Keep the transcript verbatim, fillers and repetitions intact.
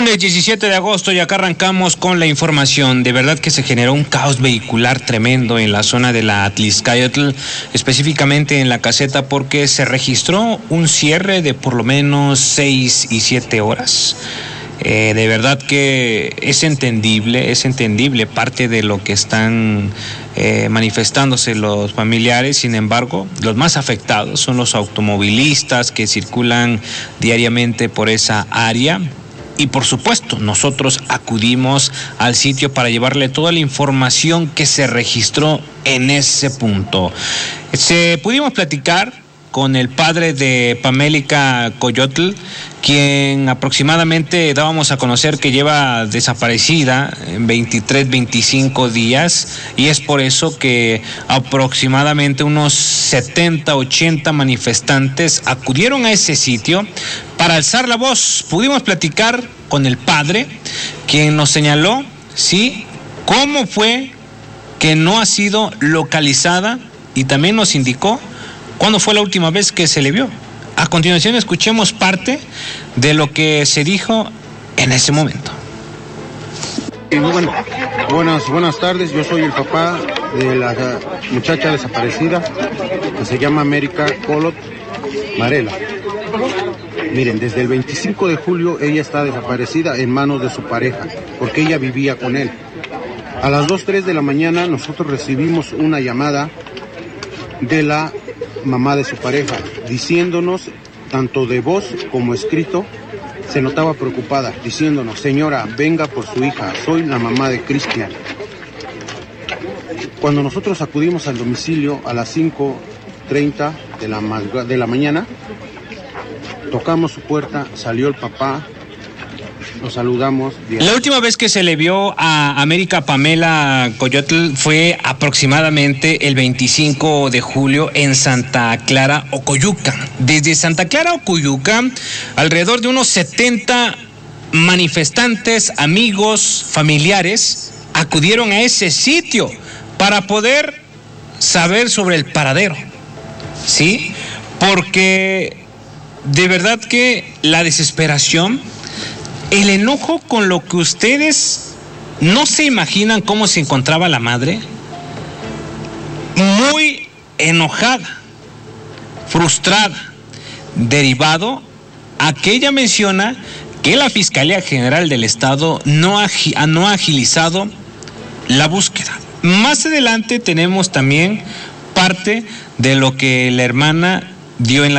Lunes diecisiete de agosto y acá arrancamos con la información. De verdad que se generó un caos vehicular tremendo en la zona de la Atlixcáyotl, específicamente en la caseta, porque se registró un cierre de por lo menos seis y siete horas. Eh, de verdad que es entendible, es entendible parte de lo que están eh, manifestándose los familiares. Sin embargo, los más afectados son los automovilistas que circulan diariamente por esa área. Y por supuesto, nosotros acudimos al sitio para llevarle toda la información que se registró en ese punto. Se pudimos platicar con el padre de Pamélica Coyotl, quien aproximadamente dábamos a conocer que lleva desaparecida en veintitrés, veinticinco días, y es por eso que aproximadamente unos setenta, ochenta manifestantes acudieron a ese sitio para alzar la voz. Pudimos platicar con el padre, quien nos señaló, sí, cómo fue que no ha sido localizada, y también nos indicó cuándo fue la última vez que se le vio. A continuación, escuchemos parte de lo que se dijo en ese momento. Bueno, buenas, buenas tardes, yo soy el papá de la muchacha desaparecida, que se llama América Colot Marela. Miren, desde el veinticinco de julio ella está desaparecida en manos de su pareja, porque ella vivía con él. A las dos, tres de la mañana nosotros recibimos una llamada de la mamá de su pareja, diciéndonos, tanto de voz como escrito, se notaba preocupada, diciéndonos: señora, venga por su hija, soy la mamá de Cristian. Cuando nosotros acudimos al domicilio a las cinco treinta de la, de la mañana, tocamos su puerta, salió el papá, nos saludamos. Bien. La última vez que se le vio a América Pamela Coyotl fue aproximadamente el veinticinco de julio en Santa Clara, Ocoyuca. Desde Santa Clara, Ocoyuca, alrededor de unos setenta manifestantes, amigos, familiares, acudieron a ese sitio para poder saber sobre el paradero, ¿sí? Porque de verdad que la desesperación, el enojo con lo que ustedes no se imaginan cómo se encontraba la madre, muy enojada, frustrada, derivado a que ella menciona que la Fiscalía General del Estado no ha, no ha agilizado la búsqueda. Más adelante tenemos también parte de lo que la hermana dio en la